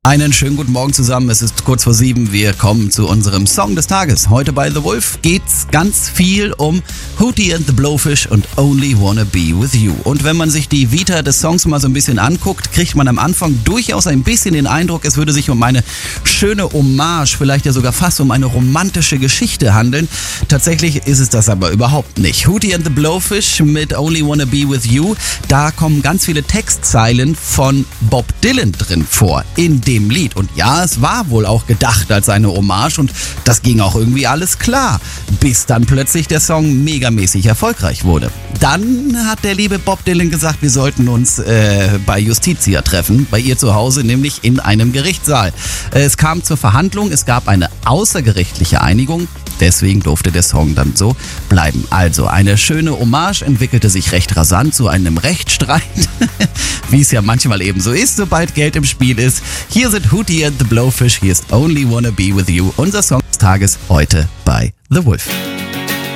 Einen schönen guten Morgen zusammen. Es ist kurz vor 7. Wir kommen zu unserem Song des Tages. Heute bei The Wolf geht's ganz viel um Hootie and the Blowfish und Only Wanna Be With You. Und wenn man sich die Vita des Songs mal so ein bisschen anguckt, kriegt man am Anfang durchaus ein bisschen den Eindruck, es würde sich um eine schöne Hommage, vielleicht ja sogar fast um eine romantische Geschichte handeln. Tatsächlich ist es das aber überhaupt nicht. Hootie and the Blowfish mit Only Wanna Be With You, da kommen ganz viele Textzeilen von Bob Dylan drin vor in dem Lied. Und ja, es war wohl auch gedacht als eine Hommage und das ging auch irgendwie alles klar, bis dann plötzlich der Song megamäßig erfolgreich wurde. Dann hat der liebe Bob Dylan gesagt, wir sollten uns bei Justitia treffen, bei ihr zu Hause, nämlich in einem Gerichtssaal. Es kam zur Verhandlung, es gab eine außergerichtliche Einigung. Deswegen durfte der Song dann so bleiben. Also eine schöne Hommage entwickelte sich recht rasant zu einem Rechtsstreit, wie es ja manchmal eben so ist, sobald Geld im Spiel ist. Hier sind Hootie and the Blowfish, hier ist Only Wanna Be With You, unser Song des Tages heute bei The Wolf.